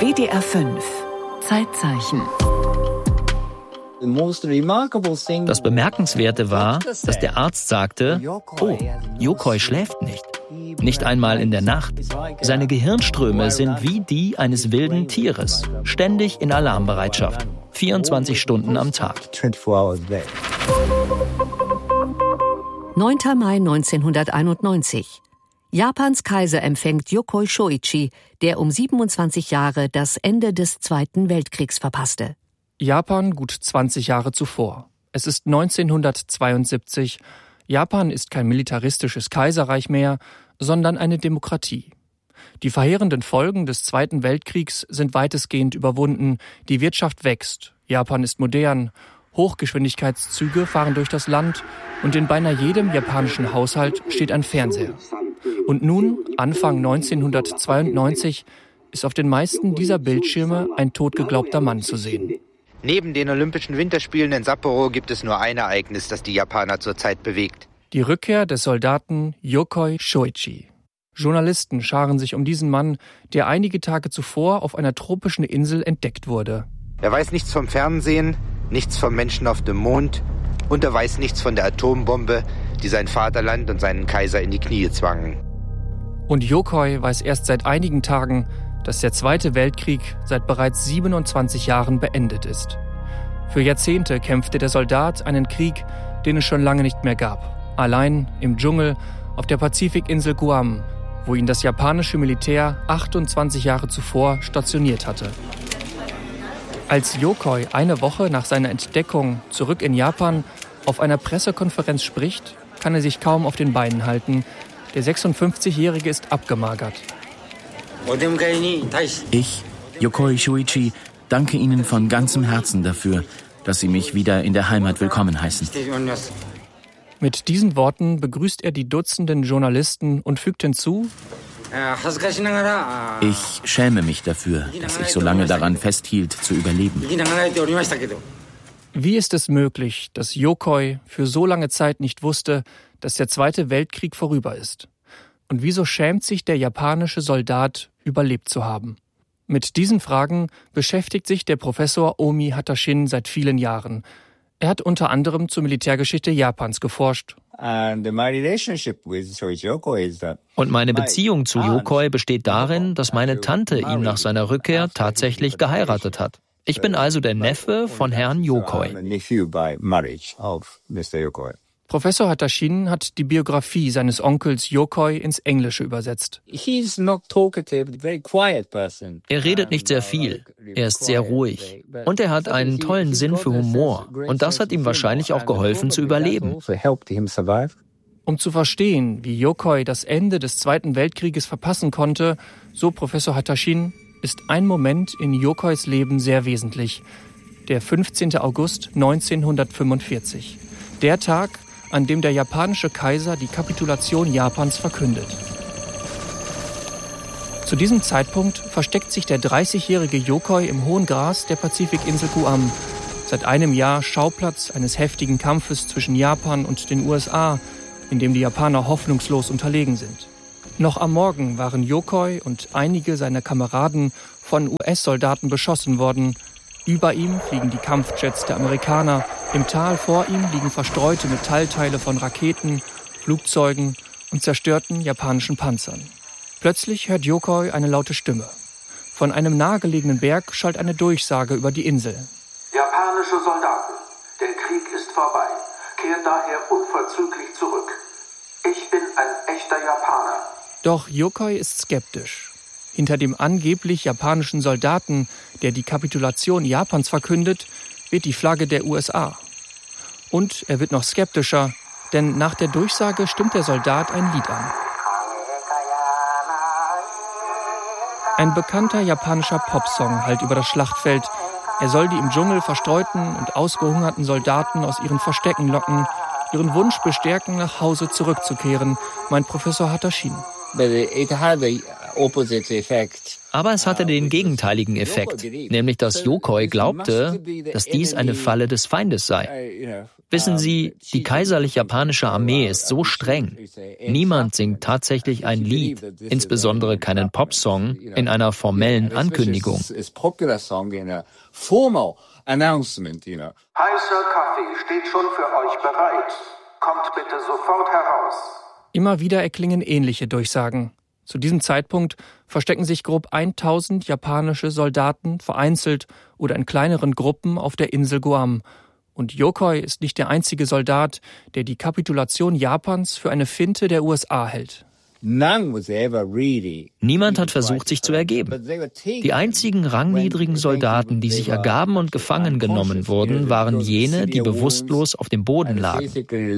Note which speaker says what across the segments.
Speaker 1: WDR 5 Zeitzeichen.
Speaker 2: Das Bemerkenswerte war, dass der Arzt sagte, oh, Yokoi schläft nicht. Nicht einmal in der Nacht. Seine Gehirnströme sind wie die eines wilden Tieres, ständig in Alarmbereitschaft, 24 Stunden am Tag.
Speaker 3: 9. Mai 1991. Japans Kaiser empfängt Yokoi Shōichi, der um 27 Jahre das Ende des Zweiten Weltkriegs verpasste.
Speaker 4: Japan gut 20 Jahre zuvor. Es ist 1972. Japan ist kein militaristisches Kaiserreich mehr, sondern eine Demokratie. Die verheerenden Folgen des Zweiten Weltkriegs sind weitestgehend überwunden. Die Wirtschaft wächst. Japan ist modern. Hochgeschwindigkeitszüge fahren durch das Land und in beinahe jedem japanischen Haushalt steht ein Fernseher. Und nun, Anfang 1992, ist auf den meisten dieser Bildschirme ein totgeglaubter Mann zu sehen.
Speaker 5: Neben den Olympischen Winterspielen in Sapporo gibt es nur ein Ereignis, das die Japaner zurzeit bewegt.
Speaker 4: Die Rückkehr des Soldaten Yokoi Shōichi. Journalisten scharen sich um diesen Mann, der einige Tage zuvor auf einer tropischen Insel entdeckt wurde.
Speaker 5: Er weiß nichts vom Fernsehen, nichts vom Menschen auf dem Mond und er weiß nichts von der Atombombe, die sein Vaterland und seinen Kaiser in die Knie zwangen.
Speaker 4: Und Yokoi weiß erst seit einigen Tagen, dass der Zweite Weltkrieg seit bereits 27 Jahren beendet ist. Für Jahrzehnte kämpfte der Soldat einen Krieg, den es schon lange nicht mehr gab. Allein im Dschungel auf der Pazifikinsel Guam, wo ihn das japanische Militär 28 Jahre zuvor stationiert hatte. Als Yokoi eine Woche nach seiner Entdeckung zurück in Japan auf einer Pressekonferenz spricht, kann er sich kaum auf den Beinen halten. Der 56-Jährige ist abgemagert.
Speaker 6: Ich, Yokoi Shōichi, danke Ihnen von ganzem Herzen dafür, dass Sie mich wieder in der Heimat willkommen heißen.
Speaker 4: Mit diesen Worten begrüßt er die Dutzenden Journalisten und fügt hinzu:
Speaker 6: Ich schäme mich dafür, dass ich so lange daran festhielt, zu überleben.
Speaker 4: Wie ist es möglich, dass Yokoi für so lange Zeit nicht wusste, dass der Zweite Weltkrieg vorüber ist? Und wieso schämt sich der japanische Soldat, überlebt zu haben? Mit diesen Fragen beschäftigt sich der Professor Omi Hatashin seit vielen Jahren. Er hat unter anderem zur Militärgeschichte Japans geforscht.
Speaker 2: Und meine Beziehung zu Yokoi besteht darin, dass meine Tante ihn nach seiner Rückkehr tatsächlich geheiratet hat. Ich bin also der Neffe von Herrn Yokoi.
Speaker 4: Professor Hatashin hat die Biografie seines Onkels Yokoi ins Englische übersetzt.
Speaker 2: Er redet nicht sehr viel. Er ist sehr ruhig. Und er hat einen tollen Sinn für Humor. Und das hat ihm wahrscheinlich auch geholfen zu überleben.
Speaker 4: Um zu verstehen, wie Yokoi das Ende des Zweiten Weltkrieges verpassen konnte, so Professor Hatashin, ist ein Moment in Yokois Leben sehr wesentlich. Der 15. August 1945. Der Tag, an dem der japanische Kaiser die Kapitulation Japans verkündet. Zu diesem Zeitpunkt versteckt sich der 30-jährige Yokoi im hohen Gras der Pazifikinsel Guam. Seit einem Jahr Schauplatz eines heftigen Kampfes zwischen Japan und den USA, in dem die Japaner hoffnungslos unterlegen sind. Noch am Morgen waren Yokoi und einige seiner Kameraden von US-Soldaten beschossen worden. Über ihm fliegen die Kampfjets der Amerikaner. Im Tal vor ihm liegen verstreute Metallteile von Raketen, Flugzeugen und zerstörten japanischen Panzern. Plötzlich hört Yokoi eine laute Stimme. Von einem nahegelegenen Berg schallt eine Durchsage über die Insel.
Speaker 7: Japanische Soldaten, der Krieg ist vorbei. Kehrt daher unverzüglich zurück. Ich bin ein echter Japaner.
Speaker 4: Doch Yokoi ist skeptisch. Hinter dem angeblich japanischen Soldaten, der die Kapitulation Japans verkündet, weht die Flagge der USA. Und er wird noch skeptischer, denn nach der Durchsage stimmt der Soldat ein Lied an. Ein bekannter japanischer Popsong hallt über das Schlachtfeld. Er soll die im Dschungel verstreuten und ausgehungerten Soldaten aus ihren Verstecken locken, ihren Wunsch bestärken, nach Hause zurückzukehren, meint Professor Hatashin.
Speaker 2: Aber es hatte den gegenteiligen Effekt, nämlich dass Yokoi glaubte, dass dies eine Falle des Feindes sei. Wissen Sie, die kaiserlich-japanische Armee ist so streng. Niemand singt tatsächlich ein Lied, insbesondere keinen Popsong, in einer formellen Ankündigung.
Speaker 7: Heißer Kaffee steht schon für euch bereit. Kommt bitte sofort heraus.
Speaker 4: Immer wieder erklingen ähnliche Durchsagen. Zu diesem Zeitpunkt verstecken sich grob 1000 japanische Soldaten vereinzelt oder in kleineren Gruppen auf der Insel Guam. Und Yokoi ist nicht der einzige Soldat, der die Kapitulation Japans für eine Finte der USA hält.
Speaker 2: Niemand hat versucht, sich zu ergeben. Die einzigen rangniedrigen Soldaten, die sich ergaben und gefangen genommen wurden, waren jene, die bewusstlos auf dem Boden lagen.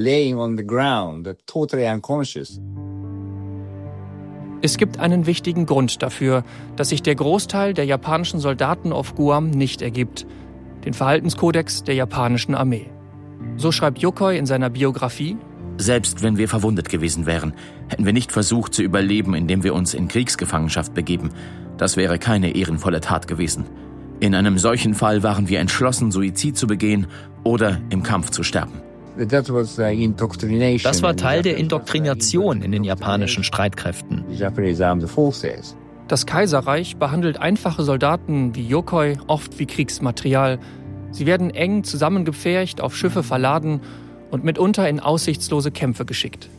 Speaker 4: Es gibt einen wichtigen Grund dafür, dass sich der Großteil der japanischen Soldaten auf Guam nicht ergibt: den Verhaltenskodex der japanischen Armee. So schreibt Yokoi in seiner Biografie:
Speaker 6: Selbst wenn wir verwundet gewesen wären, hätten wir nicht versucht zu überleben, indem wir uns in Kriegsgefangenschaft begeben. Das wäre keine ehrenvolle Tat gewesen. In einem solchen Fall waren wir entschlossen, Suizid zu begehen oder im Kampf zu sterben.
Speaker 2: Das war Teil der Indoktrination in den japanischen Streitkräften.
Speaker 4: Das Kaiserreich behandelt einfache Soldaten wie Yokoi oft wie Kriegsmaterial. Sie werden eng zusammengepfercht, auf Schiffe verladen und mitunter in aussichtslose Kämpfe geschickt.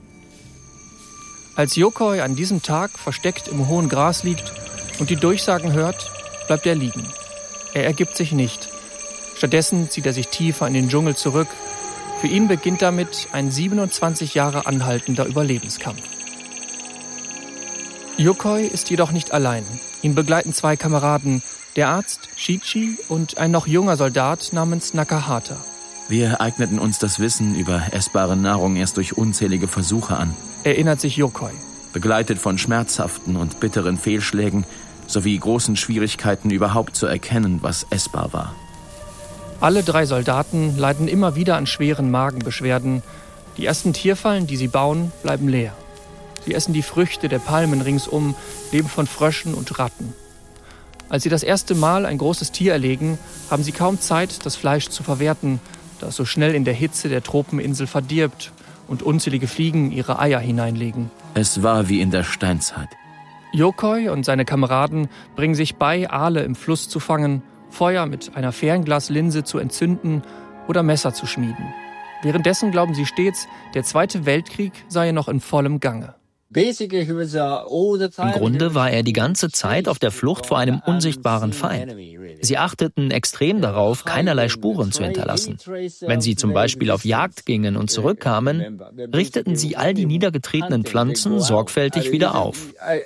Speaker 4: Als Yokoi an diesem Tag versteckt im hohen Gras liegt und die Durchsagen hört, bleibt er liegen. Er ergibt sich nicht. Stattdessen zieht er sich tiefer in den Dschungel zurück. Für ihn beginnt damit ein 27 Jahre anhaltender Überlebenskampf. Yokoi ist jedoch nicht allein. Ihn begleiten 2 Kameraden, der Arzt Shichi und ein noch junger Soldat namens Nakahata.
Speaker 6: Wir eigneten uns das Wissen über essbare Nahrung erst durch unzählige Versuche an,
Speaker 4: erinnert sich Yokoi.
Speaker 6: Begleitet von schmerzhaften und bitteren Fehlschlägen sowie großen Schwierigkeiten überhaupt zu erkennen, was essbar war.
Speaker 4: Alle 3 Soldaten leiden immer wieder an schweren Magenbeschwerden. Die ersten Tierfallen, die sie bauen, bleiben leer. Sie essen die Früchte der Palmen ringsum, leben von Fröschen und Ratten. Als sie das erste Mal ein großes Tier erlegen, haben sie kaum Zeit, das Fleisch zu verwerten, da es so schnell in der Hitze der Tropeninsel verdirbt und unzählige Fliegen ihre Eier hineinlegen.
Speaker 6: Es war wie in der Steinzeit.
Speaker 4: Yokoi und seine Kameraden bringen sich bei, Aale im Fluss zu fangen, Feuer mit einer Fernglaslinse zu entzünden oder Messer zu schmieden. Währenddessen glauben sie stets, der Zweite Weltkrieg sei noch in vollem Gange.
Speaker 2: Im Grunde war er die ganze Zeit auf der Flucht vor einem unsichtbaren Feind. Sie achteten extrem darauf, keinerlei Spuren zu hinterlassen. Wenn sie zum Beispiel auf Jagd gingen und zurückkamen, richteten sie all die niedergetretenen Pflanzen sorgfältig wieder auf.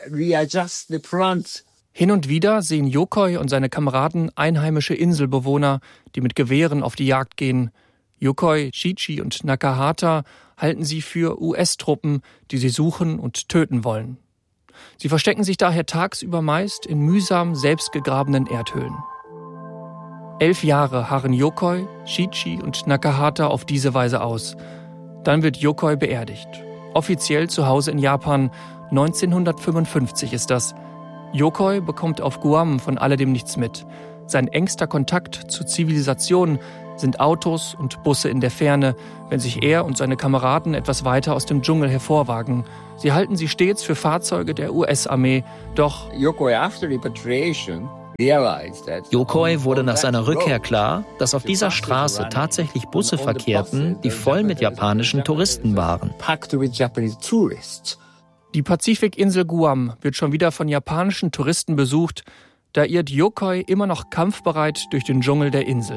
Speaker 4: Hin und wieder sehen Yokoi und seine Kameraden einheimische Inselbewohner, die mit Gewehren auf die Jagd gehen. Yokoi, Shichi und Nakahata halten sie für US-Truppen, die sie suchen und töten wollen. Sie verstecken sich daher tagsüber meist in mühsam selbstgegrabenen Erdhöhlen. 11 Jahre harren Yokoi, Shichi und Nakahata auf diese Weise aus. Dann wird Yokoi beerdigt. Offiziell zu Hause in Japan, 1955 ist das. Yokoi bekommt auf Guam von alledem nichts mit. Sein engster Kontakt zur Zivilisation sind Autos und Busse in der Ferne, wenn sich er und seine Kameraden etwas weiter aus dem Dschungel hervorwagen. Sie halten sie stets für Fahrzeuge der US-Armee, doch
Speaker 2: Yokoi wurde nach seiner Rückkehr klar, dass auf dieser Straße tatsächlich Busse verkehrten, die voll mit japanischen Touristen waren.
Speaker 4: Die Pazifikinsel Guam wird schon wieder von japanischen Touristen besucht. Da irrt Yokoi immer noch kampfbereit durch den Dschungel der Insel.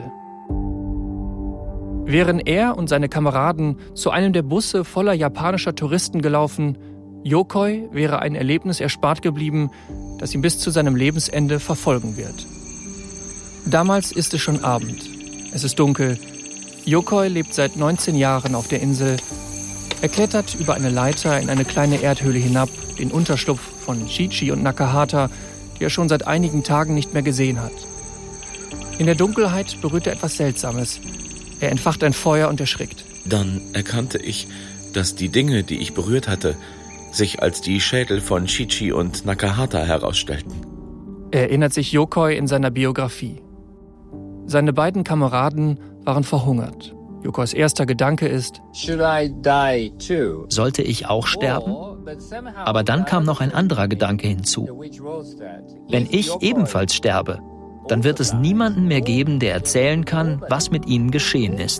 Speaker 4: Wären er und seine Kameraden zu einem der Busse voller japanischer Touristen gelaufen, Yokoi wäre ein Erlebnis erspart geblieben, das ihn bis zu seinem Lebensende verfolgen wird. Damals ist es schon Abend. Es ist dunkel. Yokoi lebt seit 19 Jahren auf der Insel. Er klettert über eine Leiter in eine kleine Erdhöhle hinab, den Unterschlupf von Shichi und Nakahata, die er schon seit einigen Tagen nicht mehr gesehen hat. In der Dunkelheit berührt er etwas Seltsames. Er entfacht ein Feuer und erschrickt.
Speaker 8: Dann erkannte ich, dass die Dinge, die ich berührt hatte, sich als die Schädel von Shichi und Nakahata herausstellten.
Speaker 4: Erinnert sich Yokoi in seiner Biografie. Seine beiden Kameraden waren verhungert. Yokois erster Gedanke ist:
Speaker 2: Sollte ich auch sterben? Aber dann kam noch ein anderer Gedanke hinzu. Wenn ich ebenfalls sterbe, dann wird es niemanden mehr geben, der erzählen kann, was mit ihnen geschehen ist.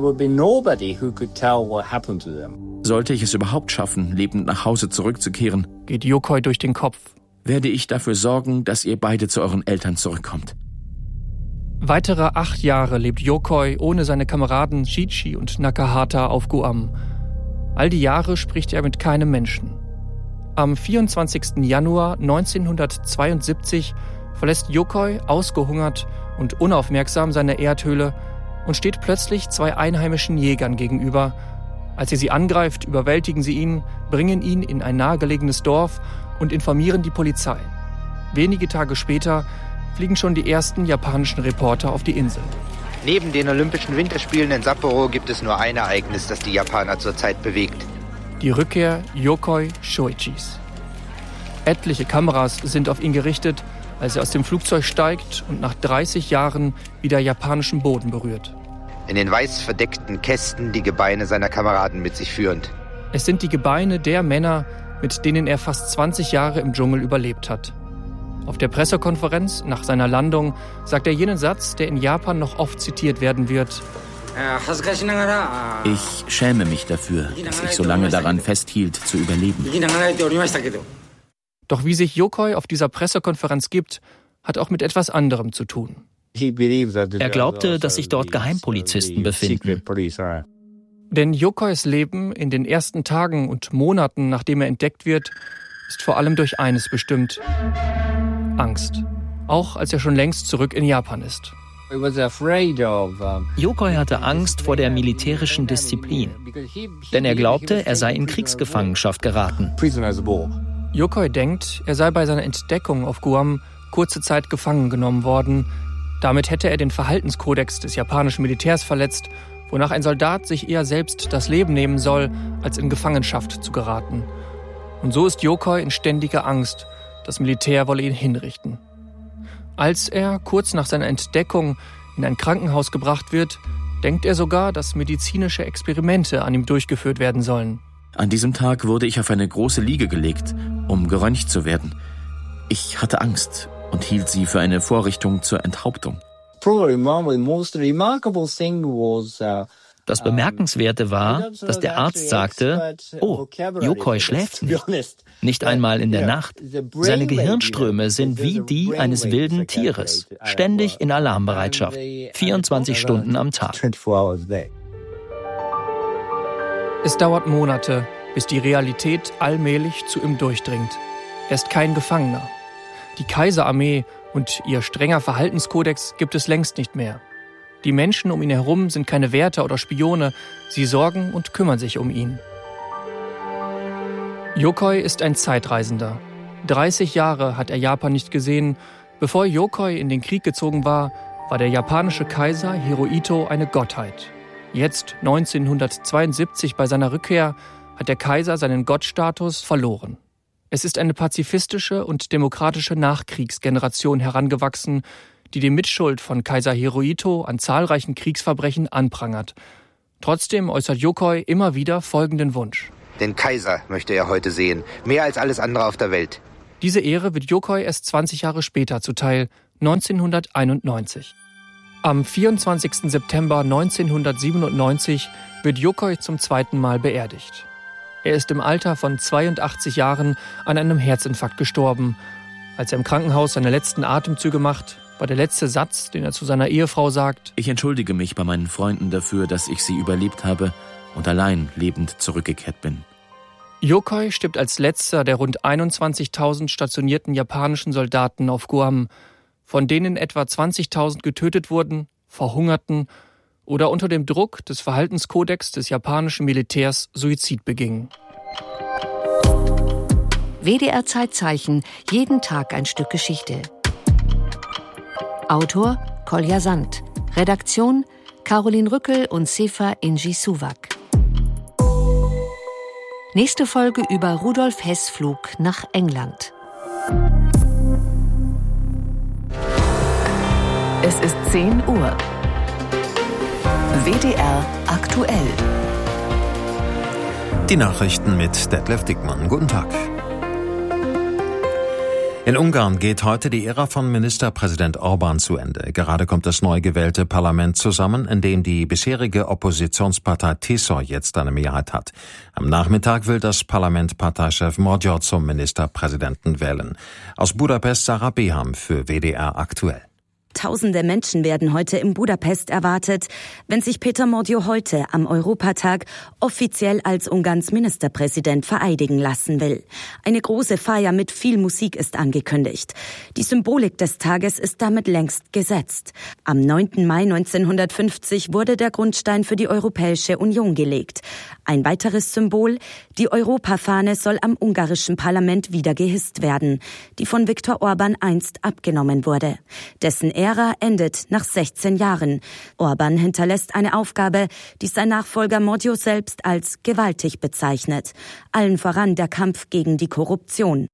Speaker 6: Sollte ich es überhaupt schaffen, lebend nach Hause zurückzukehren,
Speaker 4: geht Yokoi durch den Kopf.
Speaker 6: Werde ich dafür sorgen, dass ihr beide zu euren Eltern zurückkommt.
Speaker 4: Weitere 8 Jahre lebt Yokoi ohne seine Kameraden Shichi und Nakahata auf Guam. All die Jahre spricht er mit keinem Menschen. Am 24. Januar 1972 verlässt Yokoi ausgehungert und unaufmerksam seine Erdhöhle und steht plötzlich 2 einheimischen Jägern gegenüber. Als er sie angreift, überwältigen sie ihn, bringen ihn in ein nahegelegenes Dorf und informieren die Polizei. Wenige Tage später fliegen schon die ersten japanischen Reporter auf die Insel.
Speaker 5: Neben den Olympischen Winterspielen in Sapporo gibt es nur ein Ereignis, das die Japaner zurzeit bewegt.
Speaker 4: Die Rückkehr Yokoi Shoichis. Etliche Kameras sind auf ihn gerichtet, als er aus dem Flugzeug steigt und nach 30 Jahren wieder japanischen Boden berührt.
Speaker 5: In den weiß verdeckten Kästen die Gebeine seiner Kameraden mit sich führend.
Speaker 4: Es sind die Gebeine der Männer, mit denen er fast 20 Jahre im Dschungel überlebt hat. Auf der Pressekonferenz nach seiner Landung sagt er jenen Satz, der in Japan noch oft zitiert werden wird:
Speaker 6: Ich schäme mich dafür, dass ich so lange daran festhielt, zu überleben.
Speaker 4: Doch wie sich Yokoi auf dieser Pressekonferenz gibt, hat auch mit etwas anderem zu tun.
Speaker 2: Er glaubte, dass sich dort Geheimpolizisten befinden.
Speaker 4: Denn Yokois Leben in den ersten Tagen und Monaten, nachdem er entdeckt wird, ist vor allem durch eines bestimmt: Angst. Auch als er schon längst zurück in Japan ist.
Speaker 2: Yokoi hatte Angst vor der militärischen Disziplin, denn er glaubte, er sei in Kriegsgefangenschaft geraten.
Speaker 4: Yokoi denkt, er sei bei seiner Entdeckung auf Guam kurze Zeit gefangen genommen worden. Damit hätte er den Verhaltenskodex des japanischen Militärs verletzt, wonach ein Soldat sich eher selbst das Leben nehmen soll, als in Gefangenschaft zu geraten. Und so ist Yokoi in ständiger Angst, das Militär wolle ihn hinrichten. Als er kurz nach seiner Entdeckung in ein Krankenhaus gebracht wird, denkt er sogar, dass medizinische Experimente an ihm durchgeführt werden sollen.
Speaker 6: An diesem Tag wurde ich auf eine große Liege gelegt, um geröntgt zu werden. Ich hatte Angst und hielt sie für eine Vorrichtung zur Enthauptung.
Speaker 2: Das Bemerkenswerte war, dass der Arzt sagte: Oh, Yokoi schläft nicht. Nicht einmal in der Nacht. Seine Gehirnströme sind wie die eines wilden Tieres, ständig in Alarmbereitschaft, 24 Stunden am Tag.
Speaker 4: Es dauert Monate, bis die Realität allmählich zu ihm durchdringt. Er ist kein Gefangener. Die Kaiserarmee und ihr strenger Verhaltenskodex gibt es längst nicht mehr. Die Menschen um ihn herum sind keine Wärter oder Spione, sie sorgen und kümmern sich um ihn. Yokoi ist ein Zeitreisender. 30 Jahre hat er Japan nicht gesehen. Bevor Yokoi in den Krieg gezogen war, war der japanische Kaiser Hirohito eine Gottheit. Jetzt, 1972 bei seiner Rückkehr, hat der Kaiser seinen Gottstatus verloren. Es ist eine pazifistische und demokratische Nachkriegsgeneration herangewachsen, die die Mitschuld von Kaiser Hirohito an zahlreichen Kriegsverbrechen anprangert. Trotzdem äußert Yokoi immer wieder folgenden Wunsch:
Speaker 5: Den Kaiser möchte er heute sehen, mehr als alles andere auf der Welt.
Speaker 4: Diese Ehre wird Yokoi erst 20 Jahre später zuteil, 1991. Am 24. September 1997 wird Yokoi zum 2. Mal beerdigt. Er ist im Alter von 82 Jahren an einem Herzinfarkt gestorben. Als er im Krankenhaus seine letzten Atemzüge macht, war der letzte Satz, den er zu seiner Ehefrau sagt:
Speaker 6: Ich entschuldige mich bei meinen Freunden dafür, dass ich sie überlebt habe und allein lebend zurückgekehrt bin.
Speaker 4: Yokoi stirbt als letzter der rund 21.000 stationierten japanischen Soldaten auf Guam, von denen etwa 20.000 getötet wurden, verhungerten oder unter dem Druck des Verhaltenskodex des japanischen Militärs Suizid begingen.
Speaker 3: WDR Zeitzeichen, jeden Tag ein Stück Geschichte. Autor Kolja Sand, Redaktion Caroline Rückel und Sefa Inji Suwak. Nächste Folge über Rudolf Hess' Flug nach England.
Speaker 1: Es ist 10 Uhr. WDR aktuell.
Speaker 9: Die Nachrichten mit Detlef Dickmann. Guten Tag. In Ungarn geht heute die Ära von Ministerpräsident Orbán zu Ende. Gerade kommt das neu gewählte Parlament zusammen, in dem die bisherige Oppositionspartei TISZO jetzt eine Mehrheit hat. Am Nachmittag will das Parlament Parteichef Magyar zum Ministerpräsidenten wählen. Aus Budapest Sarah Beham für WDR aktuell.
Speaker 10: Tausende Menschen werden heute in Budapest erwartet, wenn sich Péter Magyar heute am Europatag offiziell als Ungarns Ministerpräsident vereidigen lassen will. Eine große Feier mit viel Musik ist angekündigt. Die Symbolik des Tages ist damit längst gesetzt. Am 9. Mai 1950 wurde der Grundstein für die Europäische Union gelegt. Ein weiteres Symbol, die Europafahne soll am ungarischen Parlament wieder gehisst werden, die von Viktor Orbán einst abgenommen wurde. Dessen Ära endet nach 16 Jahren. Orbán hinterlässt eine Aufgabe, die sein Nachfolger Magyar selbst als gewaltig bezeichnet. Allen voran der Kampf gegen die Korruption.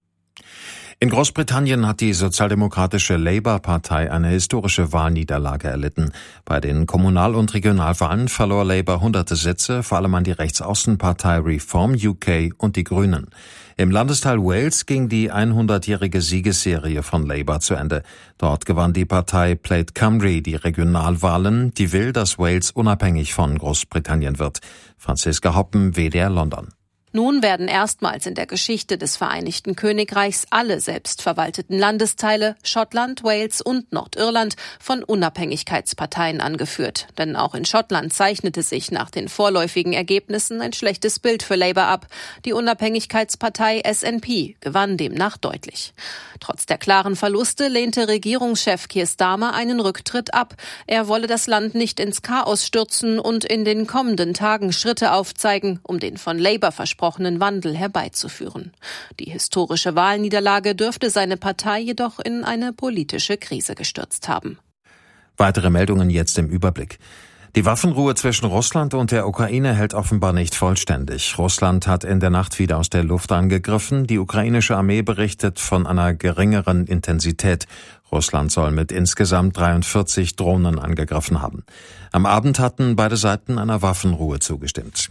Speaker 9: In Großbritannien hat die sozialdemokratische Labour-Partei eine historische Wahlniederlage erlitten. Bei den Kommunal- und Regionalwahlen verlor Labour hunderte Sitze, vor allem an die Rechtsaußenpartei Reform UK und die Grünen. Im Landesteil Wales ging die 100-jährige Siegesserie von Labour zu Ende. Dort gewann die Partei Plaid Cymru die Regionalwahlen, die will, dass Wales unabhängig von Großbritannien wird. Franziska Hoppen, WDR London.
Speaker 11: Nun werden erstmals in der Geschichte des Vereinigten Königreichs alle selbstverwalteten Landesteile, Schottland, Wales und Nordirland, von Unabhängigkeitsparteien angeführt. Denn auch in Schottland zeichnete sich nach den vorläufigen Ergebnissen ein schlechtes Bild für Labour ab. Die Unabhängigkeitspartei SNP gewann demnach deutlich. Trotz der klaren Verluste lehnte Regierungschef Keir Starmer einen Rücktritt ab. Er wolle das Land nicht ins Chaos stürzen und in den kommenden Tagen Schritte aufzeigen, um den von Labour versprochenen Wandel herbeizuführen. Die historische Wahlniederlage dürfte seine Partei jedoch in eine politische Krise gestürzt haben.
Speaker 9: Weitere Meldungen jetzt im Überblick. Die Waffenruhe zwischen Russland und der Ukraine hält offenbar nicht vollständig. Russland hat in der Nacht wieder aus der Luft angegriffen. Die ukrainische Armee berichtet von einer geringeren Intensität. Russland soll mit insgesamt 43 Drohnen angegriffen haben. Am Abend hatten beide Seiten einer Waffenruhe zugestimmt.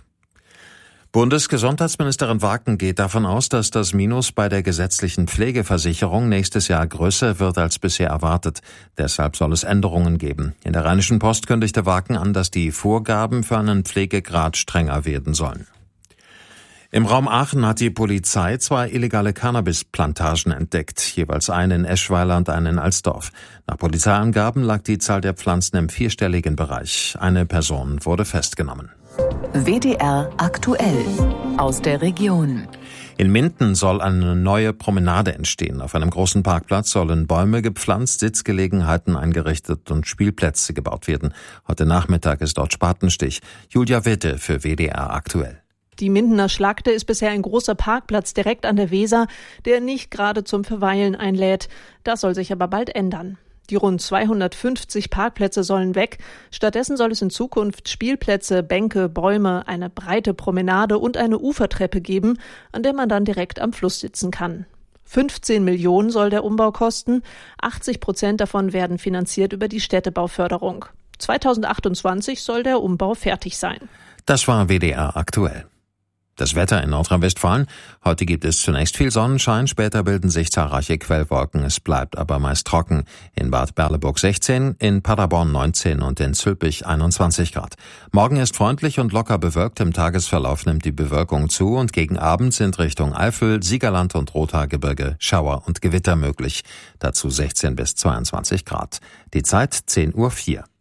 Speaker 9: Bundesgesundheitsministerin Waken geht davon aus, dass das Minus bei der gesetzlichen Pflegeversicherung nächstes Jahr größer wird als bisher erwartet. Deshalb soll es Änderungen geben. In der Rheinischen Post kündigte Waken an, dass die Vorgaben für einen Pflegegrad strenger werden sollen. Im Raum Aachen hat die Polizei 2 illegale Cannabisplantagen entdeckt, jeweils eine in Eschweiler und eine in Alsdorf. Nach Polizeiangaben lag die Zahl der Pflanzen im 4-stelligen Bereich. Eine Person wurde festgenommen.
Speaker 1: WDR aktuell aus der Region.
Speaker 9: In Minden soll eine neue Promenade entstehen. Auf einem großen Parkplatz sollen Bäume gepflanzt, Sitzgelegenheiten eingerichtet und Spielplätze gebaut werden. Heute Nachmittag ist dort Spatenstich. Julia Witte für WDR aktuell.
Speaker 12: Die Mindener Schlagde ist bisher ein großer Parkplatz direkt an der Weser, der nicht gerade zum Verweilen einlädt. Das soll sich aber bald ändern. Die rund 250 Parkplätze sollen weg. Stattdessen soll es in Zukunft Spielplätze, Bänke, Bäume, eine breite Promenade und eine Ufertreppe geben, an der man dann direkt am Fluss sitzen kann. 15 Millionen soll der Umbau kosten. 80% davon werden finanziert über die Städtebauförderung. 2028 soll der Umbau fertig sein.
Speaker 9: Das war WDR aktuell. Das Wetter in Nordrhein-Westfalen. Heute gibt es zunächst viel Sonnenschein, später bilden sich zahlreiche Quellwolken. Es bleibt aber meist trocken. In Bad Berleburg 16, in Paderborn 19 und in Zülpich 21 Grad. Morgen ist freundlich und locker bewölkt. Im Tagesverlauf nimmt die Bewölkung zu und gegen Abend sind Richtung Eifel, Siegerland und Rothaargebirge Schauer und Gewitter möglich. Dazu 16 bis 22 Grad. Die Zeit 10:04 Uhr.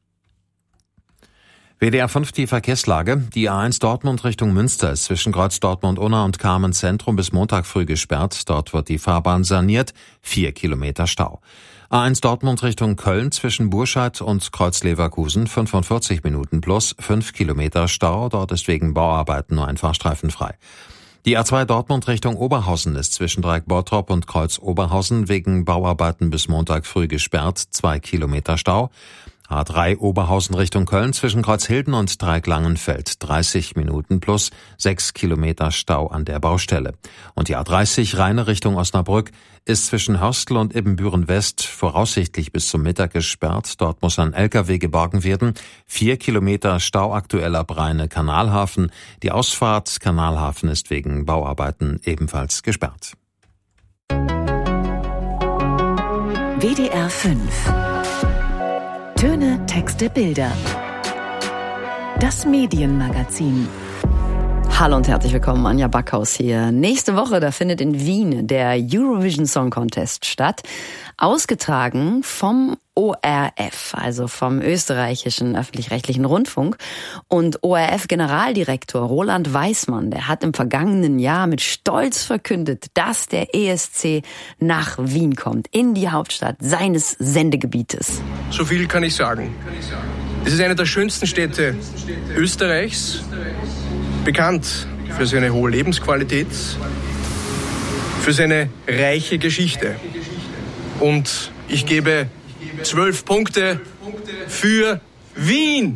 Speaker 9: WDR 5 die Verkehrslage. Die A1 Dortmund Richtung Münster ist zwischen Kreuz Dortmund-Unna und Kamen Zentrum bis Montag früh gesperrt. Dort wird die Fahrbahn saniert. 4 Kilometer Stau. A1 Dortmund Richtung Köln zwischen Burscheid und Kreuz Leverkusen 45 Minuten plus 5 Kilometer Stau. Dort ist wegen Bauarbeiten nur ein Fahrstreifen frei. Die A2 Dortmund Richtung Oberhausen ist zwischen Dreieck Bottrop und Kreuz Oberhausen wegen Bauarbeiten bis Montag früh gesperrt. 2 Kilometer Stau. A3 Oberhausen Richtung Köln zwischen Kreuzhilden und Dreieck Langenfeld 30 Minuten plus 6 Kilometer Stau an der Baustelle. Und die A30 Rheine Richtung Osnabrück ist zwischen Hörstel und Ibbenbüren-West voraussichtlich bis zum Mittag gesperrt. Dort muss ein LKW geborgen werden. 4 Kilometer Stau aktuell ab Rheine-Kanalhafen. Die Ausfahrt Kanalhafen ist wegen Bauarbeiten ebenfalls gesperrt.
Speaker 1: WDR 5. Töne, Texte, Bilder. Das Medienmagazin.
Speaker 13: Hallo und herzlich willkommen, Anja Backhaus hier. Nächste Woche, da findet in Wien der Eurovision Song Contest statt. Ausgetragen vom ORF, also vom österreichischen öffentlich-rechtlichen Rundfunk. Und ORF-Generaldirektor Roland Weismann, der hat im vergangenen Jahr mit Stolz verkündet, dass der ESC nach Wien kommt, in die Hauptstadt seines Sendegebietes.
Speaker 14: So viel kann ich sagen. Es ist eine der schönsten Städte Österreichs, bekannt für seine hohe Lebensqualität, für seine reiche Geschichte. Und ich gebe 12 Punkte für Wien.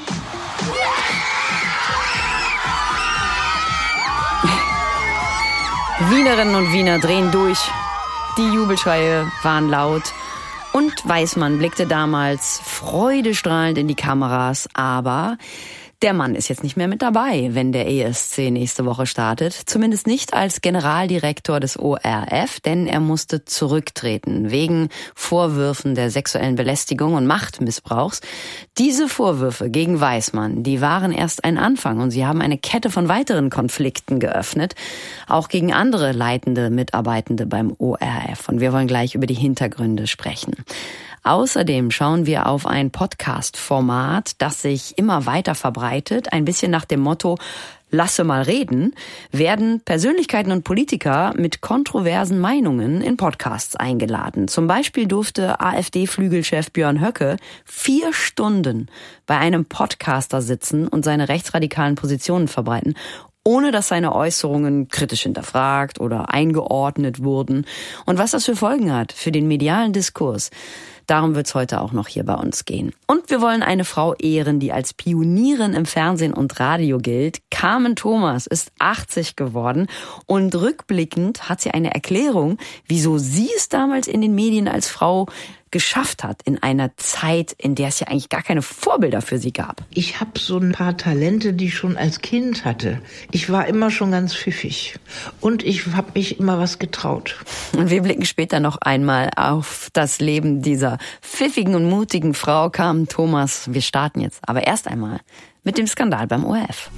Speaker 13: Wienerinnen und Wiener drehen durch. Die Jubelschreie waren laut. Und Weismann blickte damals freudestrahlend in die Kameras, aber der Mann ist jetzt nicht mehr mit dabei, wenn der ESC nächste Woche startet. Zumindest nicht als Generaldirektor des ORF, denn er musste zurücktreten wegen Vorwürfen der sexuellen Belästigung und Machtmissbrauchs. Diese Vorwürfe gegen Weismann, die waren erst ein Anfang und sie haben eine Kette von weiteren Konflikten geöffnet, auch gegen andere leitende Mitarbeitende beim ORF. Und wir wollen gleich über die Hintergründe sprechen. Außerdem schauen wir auf ein Podcast-Format, das sich immer weiter verbreitet. Ein bisschen nach dem Motto, lasse mal reden, werden Persönlichkeiten und Politiker mit kontroversen Meinungen in Podcasts eingeladen. Zum Beispiel durfte AfD-Flügelchef Björn Höcke 4 Stunden bei einem Podcaster sitzen und seine rechtsradikalen Positionen verbreiten, ohne dass seine Äußerungen kritisch hinterfragt oder eingeordnet wurden. Und was das für Folgen hat für den medialen Diskurs, darum wird es heute auch noch hier bei uns gehen. Und wir wollen eine Frau ehren, die als Pionierin im Fernsehen und Radio gilt. Carmen Thomas ist 80 geworden und rückblickend hat sie eine Erklärung, wieso sie es damals in den Medien als Frau geschafft hat, in einer Zeit, in der es ja eigentlich gar keine Vorbilder für sie gab.
Speaker 15: Ich habe so ein paar Talente, die ich schon als Kind hatte. Ich war immer schon ganz pfiffig und ich habe mich immer was getraut.
Speaker 13: Und wir blicken später noch einmal auf das Leben dieser pfiffigen und mutigen Frau Carmen Thomas. Wir starten jetzt aber erst einmal mit dem Skandal beim ORF.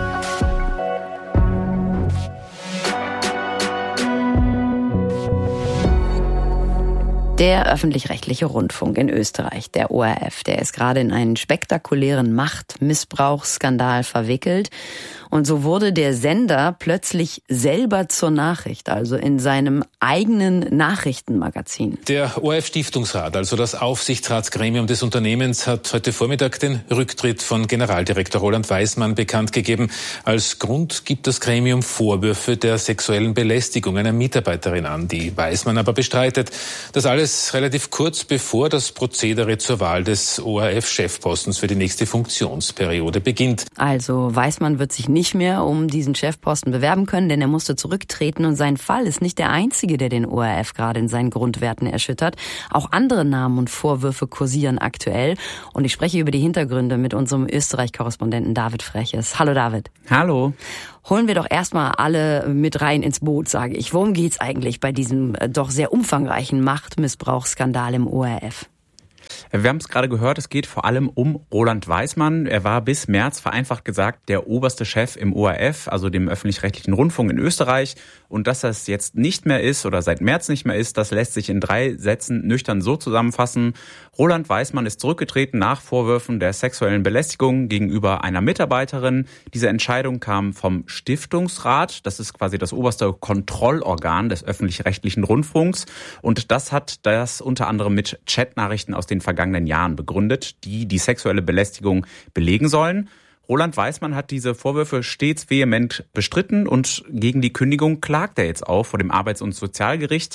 Speaker 13: Der öffentlich-rechtliche Rundfunk in Österreich, der ORF, der ist gerade in einen spektakulären Machtmissbrauchsskandal verwickelt. Und so wurde der Sender plötzlich selber zur Nachricht, also in seinem eigenen Nachrichtenmagazin.
Speaker 16: Der ORF-Stiftungsrat, also das Aufsichtsratsgremium des Unternehmens, hat heute Vormittag den Rücktritt von Generaldirektor Roland Weismann bekannt gegeben. Als Grund gibt das Gremium Vorwürfe der sexuellen Belästigung einer Mitarbeiterin an, die Weismann aber bestreitet. Das alles relativ kurz bevor das Prozedere zur Wahl des ORF-Chefpostens für die nächste Funktionsperiode beginnt.
Speaker 13: Also Weismann wird sich nicht mehr um diesen Chefposten bewerben können, denn er musste zurücktreten und sein Fall ist nicht der einzige, der den ORF gerade in seinen Grundwerten erschüttert. Auch andere Namen und Vorwürfe kursieren aktuell und ich spreche über die Hintergründe mit unserem Österreich-Korrespondenten David Freches. Hallo David.
Speaker 17: Hallo.
Speaker 13: Holen wir doch erstmal alle mit rein ins Boot, sage ich. Worum geht's eigentlich bei diesem doch sehr umfangreichen Machtmissbrauchsskandal im ORF?
Speaker 17: Wir haben es gerade gehört, es geht vor allem um Roland Weismann. Er war bis März, vereinfacht gesagt, der oberste Chef im ORF, also dem öffentlich-rechtlichen Rundfunk in Österreich. Und dass das jetzt nicht mehr ist oder seit März nicht mehr ist, das lässt sich in 3 Sätzen nüchtern so zusammenfassen. Roland Weismann ist zurückgetreten nach Vorwürfen der sexuellen Belästigung gegenüber einer Mitarbeiterin. Diese Entscheidung kam vom Stiftungsrat. Das ist quasi das oberste Kontrollorgan des öffentlich-rechtlichen Rundfunks. Und das hat das unter anderem mit Chatnachrichten aus den vergangenen Jahren begründet, die sexuelle Belästigung belegen sollen. Roland Weismann hat diese Vorwürfe stets vehement bestritten und gegen die Kündigung klagt er jetzt auch vor dem Arbeits- und Sozialgericht.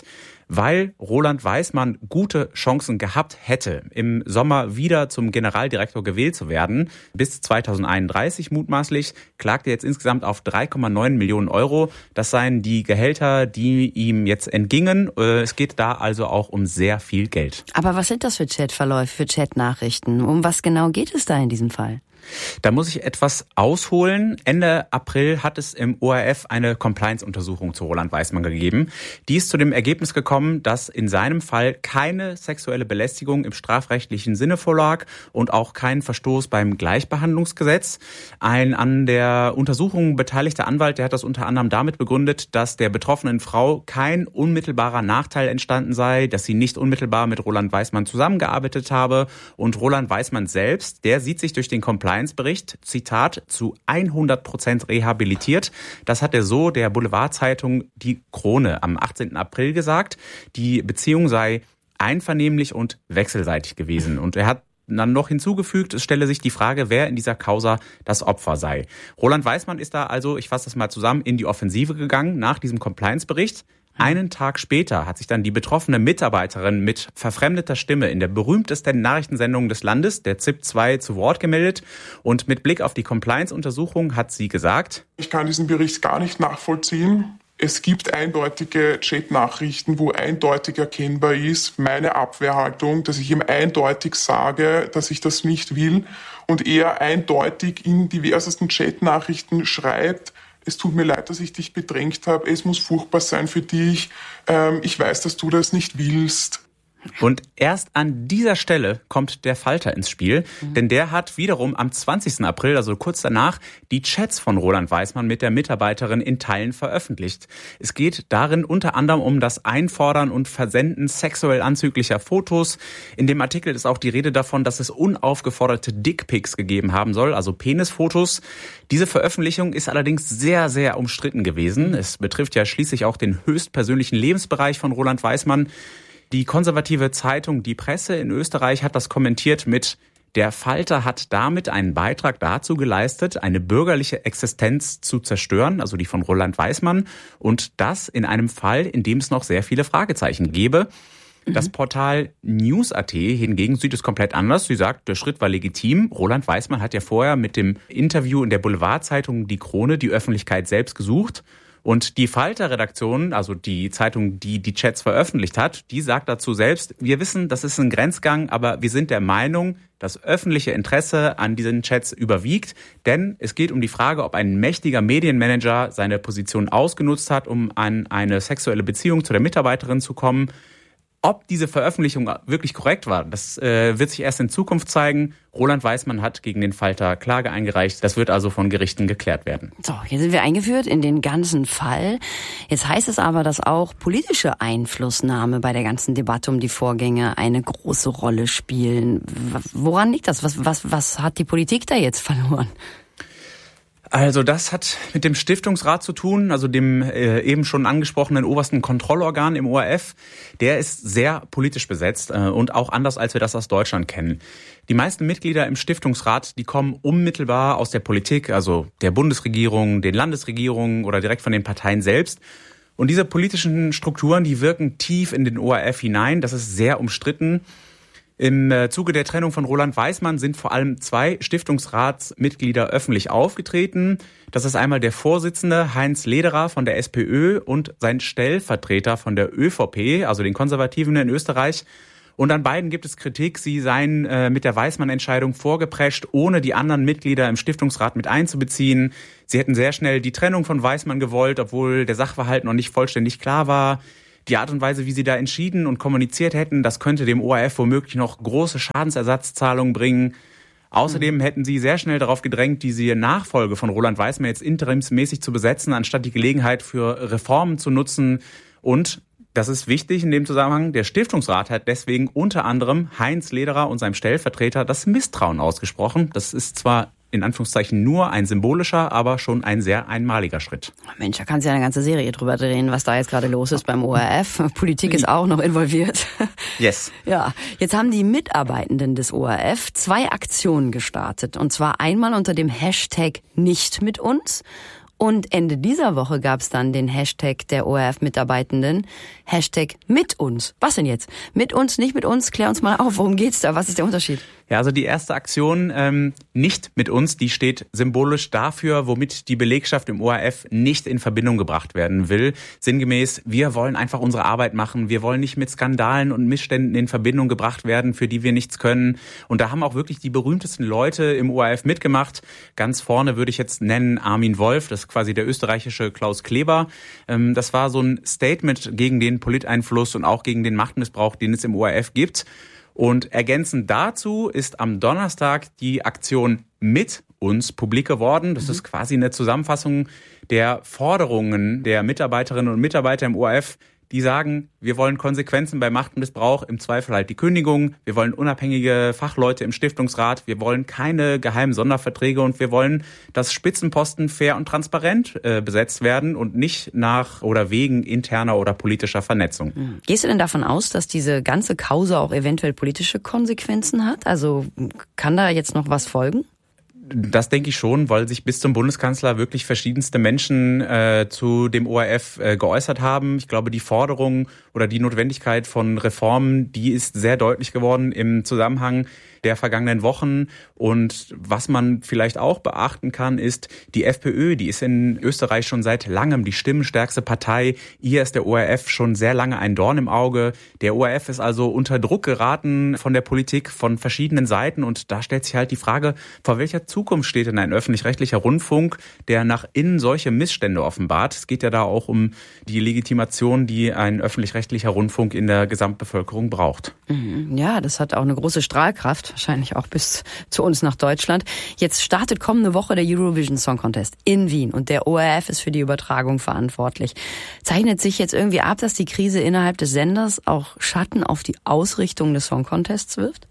Speaker 17: weil Roland Weismann gute Chancen gehabt hätte, im Sommer wieder zum Generaldirektor gewählt zu werden. Bis 2031 mutmaßlich, klagt er jetzt insgesamt auf 3,9 Millionen Euro. Das seien die Gehälter, die ihm jetzt entgingen. Es geht da also auch um sehr viel Geld.
Speaker 13: Aber was sind das für Chatverläufe, für Chatnachrichten? Um was genau geht es da in diesem Fall?
Speaker 17: Da muss ich etwas ausholen. Ende April hat es im ORF eine Compliance-Untersuchung zu Roland Weismann gegeben. Die ist zu dem Ergebnis gekommen, dass in seinem Fall keine sexuelle Belästigung im strafrechtlichen Sinne vorlag und auch kein Verstoß beim Gleichbehandlungsgesetz. Ein an der Untersuchung beteiligter Anwalt, der hat das unter anderem damit begründet, dass der betroffenen Frau kein unmittelbarer Nachteil entstanden sei, dass sie nicht unmittelbar mit Roland Weismann zusammengearbeitet habe. Und Roland Weismann selbst, der sieht sich durch den Compliance-Bericht, Zitat, zu 100% rehabilitiert. Das hat er so der Boulevardzeitung Die Krone am 18. April gesagt. Die Beziehung sei einvernehmlich und wechselseitig gewesen. Und er hat dann noch hinzugefügt, es stelle sich die Frage, wer in dieser Causa das Opfer sei. Roland Weismann ist da also, ich fasse das mal zusammen, in die Offensive gegangen nach diesem Compliance-Bericht. Einen Tag später hat sich dann die betroffene Mitarbeiterin mit verfremdeter Stimme in der berühmtesten Nachrichtensendung des Landes, der ZIP 2, zu Wort gemeldet. Und mit Blick auf die Compliance-Untersuchung hat sie gesagt:
Speaker 18: Ich kann diesen Bericht gar nicht nachvollziehen. Es gibt eindeutige Chat-Nachrichten, wo eindeutig erkennbar ist, meine Abwehrhaltung, dass ich ihm eindeutig sage, dass ich das nicht will und er eindeutig in diversesten Chat-Nachrichten schreibt: Es tut mir leid, dass ich dich bedrängt habe. Es muss furchtbar sein für dich. Ich weiß, dass du das nicht willst.
Speaker 17: Und erst an dieser Stelle kommt der Falter ins Spiel, denn der hat wiederum am 20. April, also kurz danach, die Chats von Roland Weismann mit der Mitarbeiterin in Teilen veröffentlicht. Es geht darin unter anderem um das Einfordern und Versenden sexuell anzüglicher Fotos. In dem Artikel ist auch die Rede davon, dass es unaufgeforderte Dickpics gegeben haben soll, also Penisfotos. Diese Veröffentlichung ist allerdings sehr, sehr umstritten gewesen. Es betrifft ja schließlich auch den höchstpersönlichen Lebensbereich von Roland Weismann. Die konservative Zeitung Die Presse in Österreich hat das kommentiert mit: Der Falter hat damit einen Beitrag dazu geleistet, eine bürgerliche Existenz zu zerstören, also die von Roland Weismann, und das in einem Fall, in dem es noch sehr viele Fragezeichen gäbe. Das Portal News.at hingegen sieht es komplett anders. Sie sagt, der Schritt war legitim. Roland Weismann hat ja vorher mit dem Interview in der Boulevardzeitung Die Krone die Öffentlichkeit selbst gesucht. Und die Falter-Redaktion, also die Zeitung, die die Chats veröffentlicht hat, die sagt dazu selbst: Wir wissen, das ist ein Grenzgang, aber wir sind der Meinung, das öffentliche Interesse an diesen Chats überwiegt. Denn es geht um die Frage, ob ein mächtiger Medienmanager seine Position ausgenutzt hat, um an eine sexuelle Beziehung zu der Mitarbeiterin zu kommen. Ob diese Veröffentlichung wirklich korrekt war, das wird sich erst in Zukunft zeigen. Roland Weismann hat gegen den Falter Klage eingereicht. Das wird also von Gerichten geklärt werden.
Speaker 13: So, hier sind wir eingeführt in den ganzen Fall. Jetzt heißt es aber, dass auch politische Einflussnahme bei der ganzen Debatte um die Vorgänge eine große Rolle spielen. Woran liegt das? Was hat die Politik da jetzt verloren?
Speaker 17: Also das hat mit dem Stiftungsrat zu tun, also dem eben schon angesprochenen obersten Kontrollorgan im ORF. Der ist sehr politisch besetzt und auch anders, als wir das aus Deutschland kennen. Die meisten Mitglieder im Stiftungsrat, die kommen unmittelbar aus der Politik, also der Bundesregierung, den Landesregierungen oder direkt von den Parteien selbst. Und diese politischen Strukturen, die wirken tief in den ORF hinein. Das ist sehr umstritten. Im Zuge der Trennung von Roland Weismann sind vor allem 2 Stiftungsratsmitglieder öffentlich aufgetreten. Das ist einmal der Vorsitzende Heinz Lederer von der SPÖ und sein Stellvertreter von der ÖVP, also den Konservativen in Österreich. Und an beiden gibt es Kritik, sie seien mit der Weismann-Entscheidung vorgeprescht, ohne die anderen Mitglieder im Stiftungsrat mit einzubeziehen. Sie hätten sehr schnell die Trennung von Weismann gewollt, obwohl der Sachverhalt noch nicht vollständig klar war. Die Art und Weise, wie sie da entschieden und kommuniziert hätten, das könnte dem ORF womöglich noch große Schadensersatzzahlungen bringen. Außerdem hätten sie sehr schnell darauf gedrängt, diese Nachfolge von Roland Weismann jetzt interimsmäßig zu besetzen, anstatt die Gelegenheit für Reformen zu nutzen. Und, das ist wichtig in dem Zusammenhang, der Stiftungsrat hat deswegen unter anderem Heinz Lederer und seinem Stellvertreter das Misstrauen ausgesprochen. Das ist zwar in Anführungszeichen nur ein symbolischer, aber schon ein sehr einmaliger Schritt.
Speaker 13: Mensch, da kannst du ja eine ganze Serie drüber drehen, was da jetzt gerade los ist beim ORF. Politik ist auch noch involviert.
Speaker 17: Yes.
Speaker 13: Ja, jetzt haben die Mitarbeitenden des ORF 2 Aktionen gestartet. Und zwar einmal unter dem Hashtag Nicht mit uns Und Ende dieser Woche gab es dann den Hashtag der ORF-Mitarbeitenden. Hashtag mit uns. Was denn jetzt? Mit uns, nicht mit uns? Klär uns mal auf, worum geht's da? Was ist der Unterschied?
Speaker 17: Ja, also die erste Aktion, nicht mit uns, die steht symbolisch dafür, womit die Belegschaft im ORF nicht in Verbindung gebracht werden will. Sinngemäß, wir wollen einfach unsere Arbeit machen. Wir wollen nicht mit Skandalen und Missständen in Verbindung gebracht werden, für die wir nichts können. Und da haben auch wirklich die berühmtesten Leute im ORF mitgemacht. Ganz vorne würde ich jetzt nennen Armin Wolf, das ist quasi der österreichische Klaus Kleber. Das war so ein Statement gegen den Politeinfluss und auch gegen den Machtmissbrauch, den es im ORF gibt. Und ergänzend dazu ist am Donnerstag die Aktion mit uns publik geworden. Das ist quasi eine Zusammenfassung der Forderungen der Mitarbeiterinnen und Mitarbeiter im ORF, die sagen, wir wollen Konsequenzen bei Machtmissbrauch, im Zweifel halt die Kündigung, wir wollen unabhängige Fachleute im Stiftungsrat, wir wollen keine geheimen Sonderverträge und wir wollen, dass Spitzenposten fair und transparent besetzt werden und nicht nach oder wegen interner oder politischer Vernetzung.
Speaker 13: Gehst du denn davon aus, dass diese ganze Causa auch eventuell politische Konsequenzen hat? Also kann da jetzt noch was folgen?
Speaker 17: Das denke ich schon, weil sich bis zum Bundeskanzler wirklich verschiedenste Menschen zu dem ORF geäußert haben. Ich glaube, die Forderung oder die Notwendigkeit von Reformen, die ist sehr deutlich geworden im Zusammenhang der vergangenen Wochen. Und was man vielleicht auch beachten kann, ist, die FPÖ, die ist in Österreich schon seit langem die stimmenstärkste Partei. Ihr ist der ORF schon sehr lange ein Dorn im Auge. Der ORF ist also unter Druck geraten von der Politik, von verschiedenen Seiten. Und da stellt sich halt die Frage, vor welcher Zukunft steht denn ein öffentlich-rechtlicher Rundfunk, der nach innen solche Missstände offenbart? Es geht ja da auch um die Legitimation, die ein öffentlich-rechtlicher Rundfunk in der Gesamtbevölkerung braucht.
Speaker 13: Ja, das hat auch eine große Strahlkraft, wahrscheinlich auch bis zu uns nach Deutschland. Jetzt startet kommende Woche der Eurovision Song Contest in Wien und der ORF ist für die Übertragung verantwortlich. Zeichnet sich jetzt irgendwie ab, dass die Krise innerhalb des Senders auch Schatten auf die Ausrichtung des Song Contests wirft?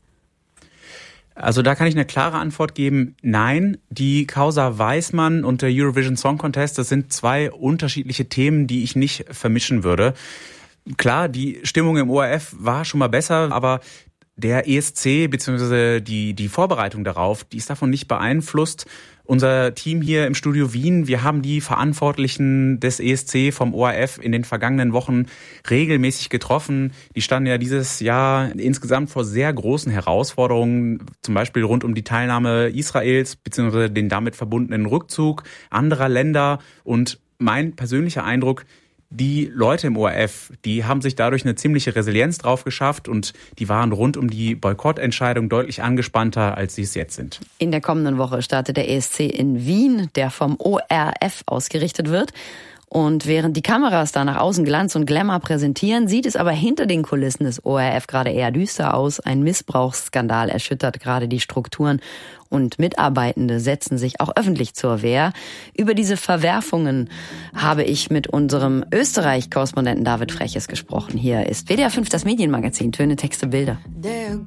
Speaker 17: Also da kann ich eine klare Antwort geben. Nein, die Causa Weismann und der Eurovision Song Contest, das sind zwei unterschiedliche Themen, die ich nicht vermischen würde. Klar, die Stimmung im ORF war schon mal besser, aber der ESC bzw. die Vorbereitung darauf, die ist davon nicht beeinflusst. Unser Team hier im Studio Wien, wir haben die Verantwortlichen des ESC vom ORF in den vergangenen Wochen regelmäßig getroffen. Die standen ja dieses Jahr insgesamt vor sehr großen Herausforderungen, zum Beispiel rund um die Teilnahme Israels bzw. den damit verbundenen Rückzug anderer Länder. Und mein persönlicher Eindruck, die Leute im ORF, die haben sich dadurch eine ziemliche Resilienz drauf geschafft und die waren rund um die Boykottentscheidung deutlich angespannter, als sie es jetzt sind.
Speaker 13: In der kommenden Woche startet der ESC in Wien, der vom ORF ausgerichtet wird. Und während die Kameras da nach außen Glanz und Glamour präsentieren, sieht es aber hinter den Kulissen des ORF gerade eher düster aus. Ein Missbrauchsskandal erschüttert gerade die Strukturen und Mitarbeitende setzen sich auch öffentlich zur Wehr. Über diese Verwerfungen habe ich mit unserem Österreich-Korrespondenten David Freches gesprochen. Hier ist WDR 5 das Medienmagazin. Töne, Texte, Bilder.